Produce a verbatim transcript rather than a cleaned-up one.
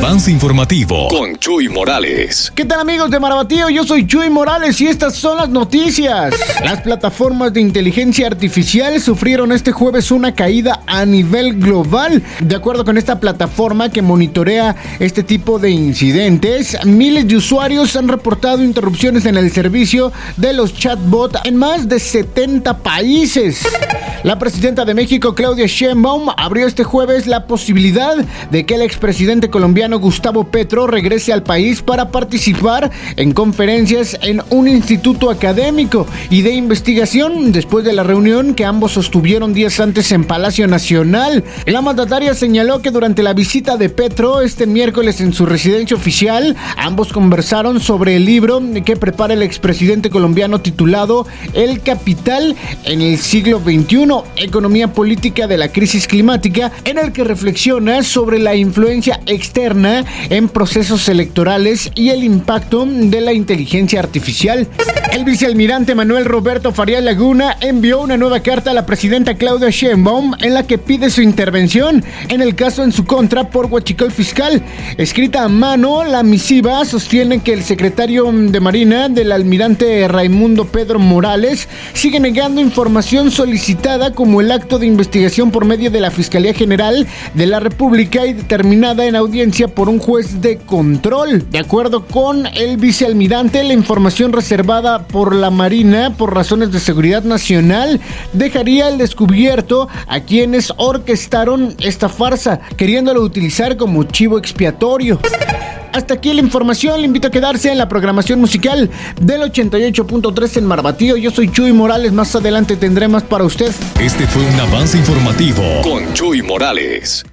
avance informativo con Chuy Morales. ¿Qué tal, amigos de Marabatío? Yo soy Chuy Morales y estas son las noticias. Las plataformas de inteligencia artificial sufrieron este jueves una caída a nivel global. De acuerdo con esta plataforma que monitorea este tipo de incidentes, miles de usuarios han reportado interrupciones en el servicio de los chatbots en más de setenta países. La presidenta de México, Claudia Sheinbaum, abrió este jueves la posibilidad de que el expresidente colombiano Gustavo Petro regrese al país para participar en conferencias en un instituto académico y de investigación después de la reunión que ambos sostuvieron días antes en Palacio Nacional. La mandataria señaló que durante la visita de Petro este miércoles en su residencia oficial, ambos conversaron sobre el libro que prepara el expresidente colombiano titulado El Capital en el siglo veintiuno, Economía Política de la Crisis Climática, en el que reflexiona sobre la influencia externa en procesos electorales y el impacto de la inteligencia artificial. El vicealmirante Manuel Roberto Farías Laguna envió una nueva carta a la presidenta Claudia Sheinbaum en la que pide su intervención en el caso en su contra por huachicol fiscal. Escrita a mano, la misiva sostiene que el secretario de Marina del almirante Raimundo Pedro Morales sigue negando información solicitada como el acto de investigación por medio de la Fiscalía General de la República y determinada en audiencia por un juez de control. De acuerdo con el vicealmirante, la información reservada por la Marina por razones de seguridad nacional dejaría al descubierto a quienes orquestaron esta farsa, queriéndolo utilizar como chivo expiatorio. Hasta aquí la información, le invito a quedarse en la programación musical del ochenta y ocho punto tres en Marabatío. Yo soy Chuy Morales, más adelante tendré más para usted. Este fue un avance informativo con Chuy Morales.